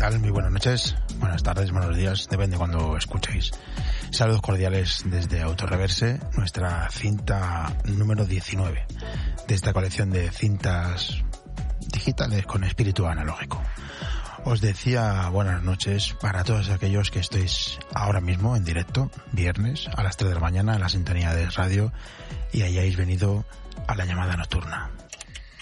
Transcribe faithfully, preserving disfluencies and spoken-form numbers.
tal? Muy buenas noches, buenas tardes, buenos días, depende cuando escuchéis. Saludos cordiales desde Autoreverse, nuestra cinta número diecinueve de esta colección de cintas digitales con espíritu analógico. Os decía buenas noches para todos aquellos que estéis ahora mismo en directo, viernes a las tres de la mañana en la sintonía de radio y hayáis venido a la llamada nocturna.